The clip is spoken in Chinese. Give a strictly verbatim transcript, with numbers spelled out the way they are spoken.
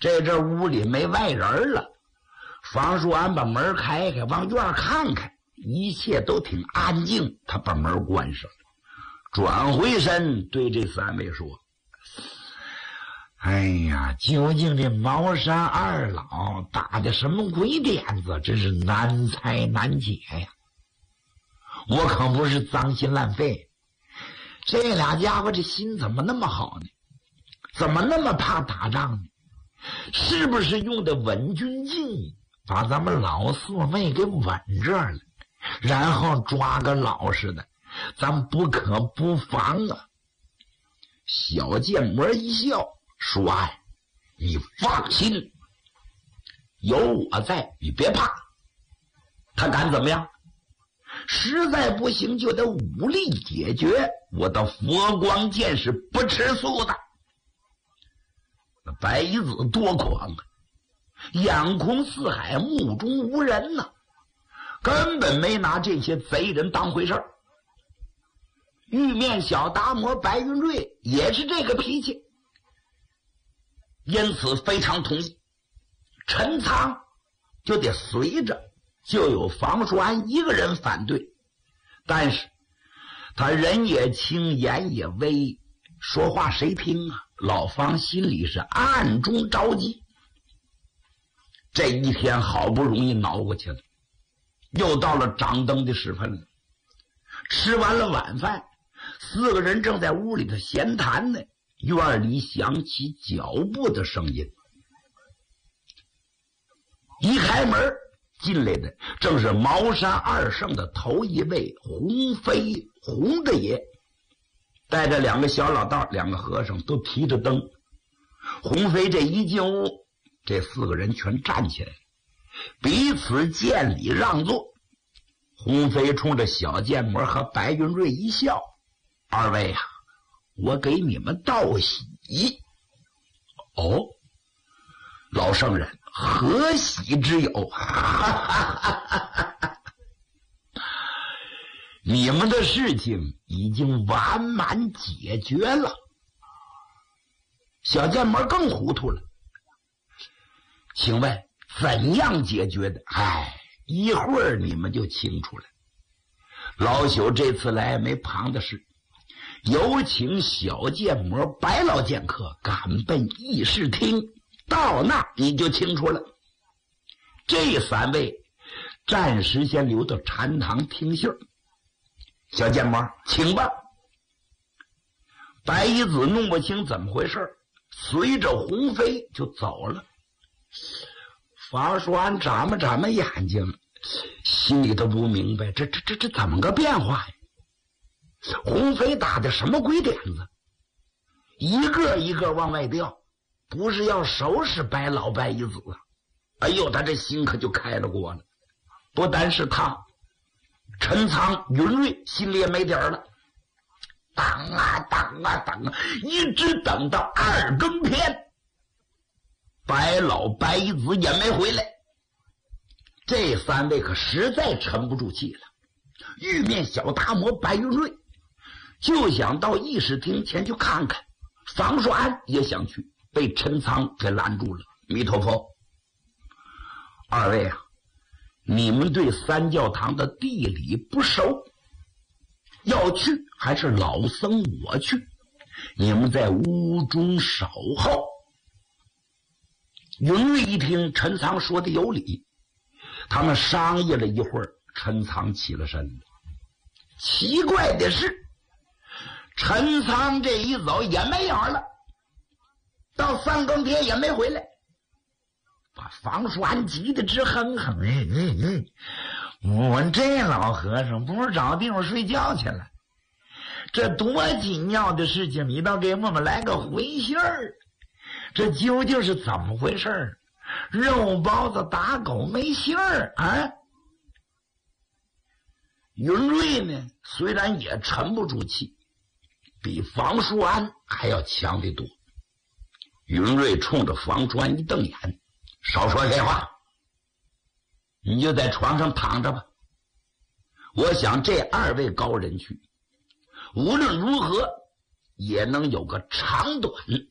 这阵屋里没外人了，方叔安把门开开，往院看看，一切都挺安静，他把门关上，转回身对这三位说：哎呀，究竟这茅山二老打的什么鬼点子，真是难猜难解呀！我可不是脏心烂肺，这俩家伙这心怎么那么好呢？怎么那么怕打仗呢？是不是用的稳军计，把咱们老四妹给稳这儿了，然后抓个老实的，咱不可不防啊！小剑魔一笑说：哎，你放心，有我在，你别怕。他敢怎么样？实在不行就得武力解决，我的佛光剑是不吃素的。白衣子多狂啊，眼空四海，目中无人呐、啊，根本没拿这些贼人当回事儿。玉面小达摩白云瑞也是这个脾气，因此非常同意，陈仓就得随着，就有房叔安一个人反对，但是他人也轻，言也微，说话谁听啊？老方心里是暗中着急。这一天好不容易熬过去了，又到了掌灯的时分了。吃完了晚饭，四个人正在屋里头闲谈呢，院里响起脚步的声音。一开门进来的正是茅山二圣的头一位洪飞洪大爷，带着两个小老道，两个和尚都提着灯。洪飞这一进屋，这四个人全站起来，彼此见礼让座。洪飞冲着小剑魔和白云瑞一笑：二位啊，我给你们道喜。哦，老圣人何喜之有？你们的事情已经完满解决了。小剑魔更糊涂了，请问怎样解决的？哎，一会儿你们就清楚了。老朽这次来没旁的事，有请小剑魔白老剑客赶奔议事厅，到那你就清楚了。这三位暂时先留到禅堂听信儿。小剑魔，请吧。白衣子弄不清怎么回事，随着洪飞就走了。法叔安眨巴眨巴眼睛，心里头不明白，这这这这怎么个变化呀？洪飞打的什么鬼点子？一个一个往外调，不是要收拾白老白衣子啊！哎呦，他这心可就开了锅了。不单是他，陈仓、云瑞心里也没底儿了。等啊等啊等啊，一直等到二更天，白老白衣子也没回来。这三位可实在沉不住气了。玉面小达摩白云瑞就想到议事厅前去看看，房叔安也想去，被陈仓给拦住了。弥陀佛，二位啊，你们对三教堂的地理不熟，要去还是老僧我去？你们在屋中守候。云瑞一听陈仓说的有理，他们商议了一会儿，陈仓起了身了。奇怪的是，陈仓这一走也没影了，到三更天也没回来，把房叔安急得直哼哼。哎哎哎，我这老和尚不是找地方睡觉去了？这多紧要的事情，你倒给我们来个回信儿，这究竟是怎么回事？肉包子打狗没信儿啊！云瑞呢，虽然也沉不住气，比房叔安还要强得多。云瑞冲着房叔安一瞪眼：少说废话，你就在床上躺着吧。我想这二位高人去，无论如何也能有个长短。